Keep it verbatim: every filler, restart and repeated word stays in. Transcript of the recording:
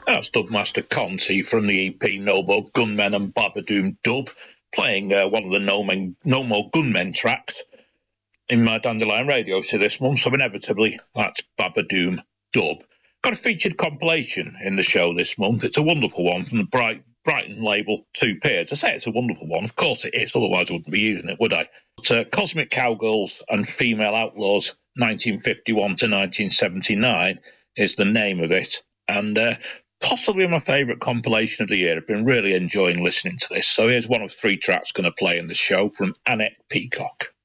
That's Dubmaster Conti from the E P No More Gunmen and Babadoom Dub, playing uh, one of the No, Men, no More Gunmen tracks in my Dandelion Radio show this month, so inevitably that's Babadoom Dub. Got a featured compilation in the show this month. It's a wonderful one from the Bright, Brighton label Two Peers. I say it's a wonderful one, of course it is, otherwise I wouldn't be using it, would I? But, uh, Cosmic Cowgirls and Female Outlaws nineteen fifty-one to nineteen seventy-nine is the name of it, and uh, possibly my favourite compilation of the year. I've been really enjoying listening to this. So here's one of three tracks going to play in the show from Annette Peacock.